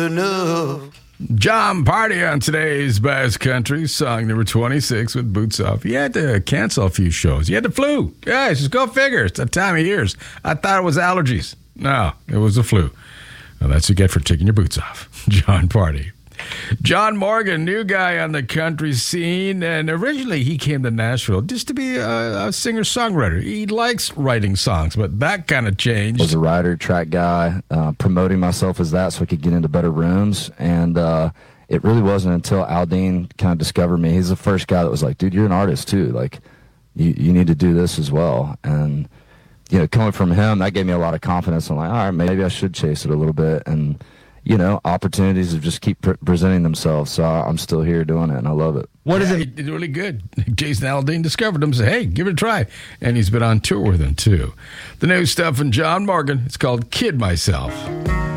John Party on today's Best Country, song number 26 with Boots Off. He had to cancel a few shows. He had the flu. Yeah, just go figure. It's that time of year. I thought it was allergies. No, it was the flu. Well, that's what you get for taking your boots off. John Party. John Morgan, new guy on the country scene, and originally he came to Nashville just to be a singer-songwriter. He likes writing songs, but that kind of changed. I was a writer, track guy, promoting myself as that so I could get into better rooms, and it really wasn't until Aldean kind of discovered me. He's the first guy that was like, dude, you're an artist too. Like, you need to do this as well. And, you know, coming from him, that gave me a lot of confidence. I'm like, all right, maybe I should chase it a little bit. And you know, opportunities have just keep presenting themselves. So I'm still here doing it, and I love it. What is it? He did really good. Jason Aldean discovered him, said, hey, give it a try. And he's been on tour with him, too. The new stuff from John Morgan, it's called Kid Myself.